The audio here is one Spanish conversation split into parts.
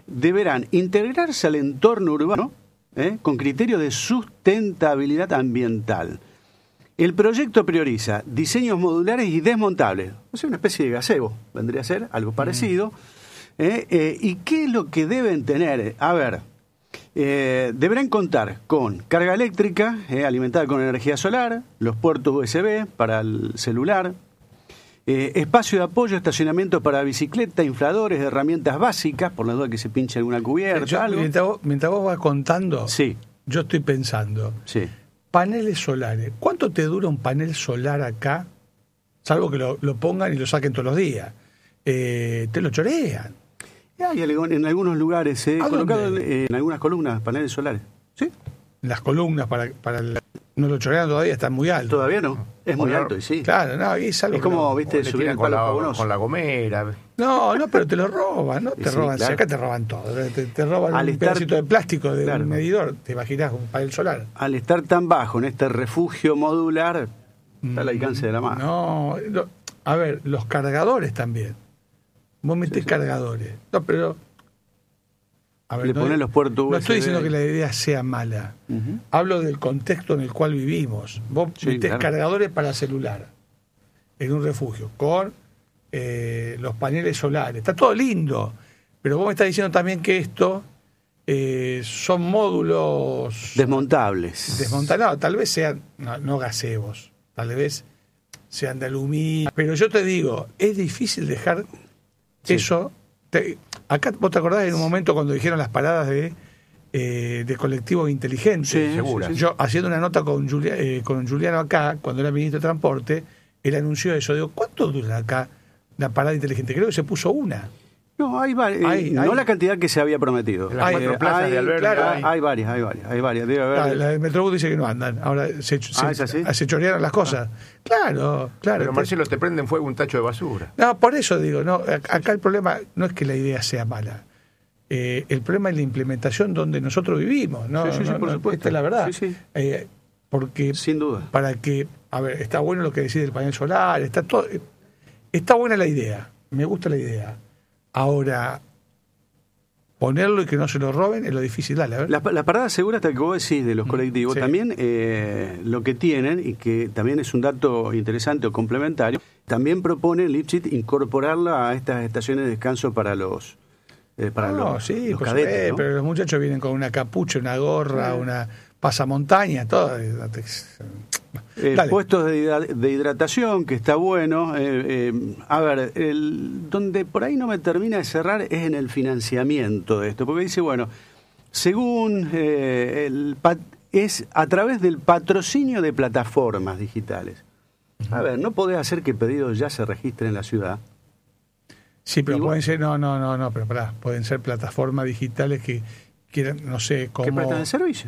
deberán integrarse al entorno urbano con criterio de sustentabilidad ambiental. El proyecto prioriza diseños modulares y desmontables, o sea, una especie de gazebo, vendría a ser algo parecido. ¿Y qué es lo que deben tener? A ver, deberán contar con carga eléctrica alimentada con energía solar, los puertos USB para el celular, espacio de apoyo, estacionamiento para bicicleta, infladores, herramientas básicas, por la duda que se pinche alguna cubierta. Mientras vos vas contando, sí. Yo estoy pensando, sí. Paneles solares, ¿cuánto te dura un panel solar acá? Salvo que lo pongan y lo saquen todos los días. Te lo chorean. Hay en algunos lugares colocado en algunas columnas paneles solares. ¿Sí? Las columnas no lo chorean todavía, están muy altos. Todavía no, es muy alto y sí. Claro, no, es algo. Es como, viste, subir el palo con la gomera. No, pero te lo roban, ¿no? Te roban, claro. Si acá te roban todo. Te roban un pedacito de plástico de un medidor, te imaginás un panel solar. Al estar tan bajo en este refugio modular, está al alcance de la mano. No, a ver, los cargadores también. Vos metés cargadores. No, pero... A ver, le ponen los puertos USB. No estoy diciendo que la idea sea mala. Hablo del contexto en el cual vivimos. Vos metés cargadores para celular en un refugio con los paneles solares. Está todo lindo, pero vos me estás diciendo también que esto son módulos... Desmontables. No, tal vez sean, no gazebos, tal vez sean de aluminio. Pero yo te digo, es difícil dejar eso... Acá vos te acordás en un momento cuando dijeron las paradas de colectivos inteligentes. Sí, seguro. Yo haciendo una nota con Juliano acá, cuando era ministro de Transporte, él anunció eso. Digo, ¿cuánto dura acá la parada inteligente? Creo que se puso una. No, hay varias. No la cantidad que se había prometido. Las 4 plazas de Alberto. Claro, hay varias. Debe haber. La de Metrobús dice que no andan. Ahora se chorearon las cosas. Claro. Pero Marcelo, te prenden fuego un tacho de basura. No, por eso digo, no, acá el problema no es que la idea sea mala. El problema es la implementación donde nosotros vivimos. ¿No? Sí, por supuesto. Esta es la verdad. Sí. Porque sin duda. Para que, a ver, está bueno lo que decís del panel solar, está buena la idea, me gusta la idea. Ahora, ponerlo y que no se lo roben es lo difícil. Dale, a ver. La parada segura, hasta que vos decís de los colectivos, también lo que tienen, y que también es un dato interesante o complementario, también propone Lipschitz incorporarla a estas estaciones de descanso para los cadetes, ¿no? Pero los muchachos vienen con una capucha, una gorra, una pasamontaña, todo. Puestos de hidratación, que está bueno. A ver, donde por ahí no me termina de cerrar es en el financiamiento de esto, porque dice, bueno, según es a través del patrocinio de plataformas digitales. A ver, no podés hacer que pedidos ya se registren en la ciudad. Sí, pero pueden ser, pero pará, pueden ser plataformas digitales que quieran, no sé, como... ¿Que prestan el servicio?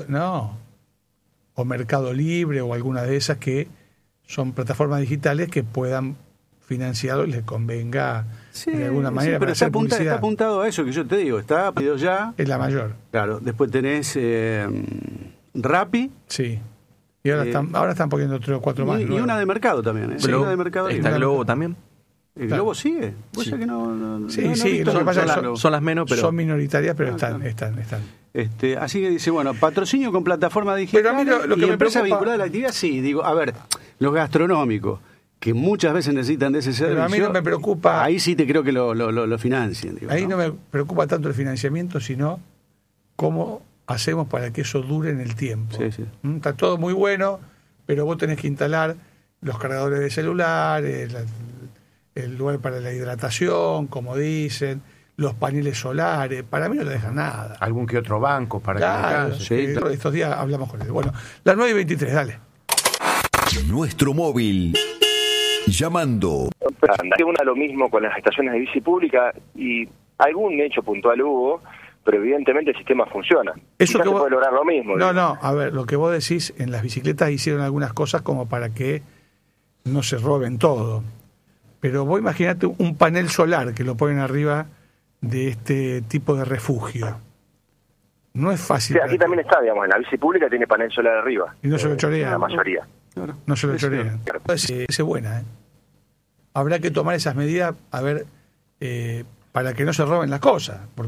O Mercado Libre o alguna de esas que son plataformas digitales que puedan financiarlo y les convenga de alguna manera. Pero está apuntado a eso que yo te digo, está pedido ya. Es la mayor. Claro, después tenés Rappi. Sí. Y ahora están poniendo 3 o 4 más. Y una de mercado también. Sí. Una de mercado. ¿Está Globo también? ¿El Globo sigue? ¿Vos sabés que no lo que pasa es que son las menos, pero... Son minoritarias, pero están. Así que dice, bueno, patrocinio con plataforma digital. Pero a mí lo que me empresa preocupa... vinculada a la actividad, sí. Digo, a ver, los gastronómicos, que muchas veces necesitan de ese servicio. Pero a mí no me preocupa... Ahí sí te creo que lo financien. Digo, ahí no me preocupa tanto el financiamiento, sino cómo hacemos para que eso dure en el tiempo. Sí. Está todo muy bueno, pero vos tenés que instalar los cargadores de celular, el lugar para la hidratación, como dicen, los paneles solares. Para mí no te dejan nada. Algún que otro banco para que estos días hablamos con él. Bueno, las 9:23, dale. Nuestro móvil. Llamando. Uno lo mismo con las estaciones de bici pública y algún hecho puntual hubo, pero evidentemente el sistema funciona. Eso que se puede lograr lo mismo. No, a ver, lo que vos decís, en las bicicletas hicieron algunas cosas como para que no se roben todo. Pero vos imaginate un panel solar que lo ponen arriba de este tipo de refugio. No es fácil. Sí, aquí también está, digamos, en la bici pública tiene panel solar arriba. Y no se lo chorean. La mayoría. Claro. No se lo chorean. Es buena, Habrá que tomar esas medidas, a ver, para que no se roben las cosas. Porque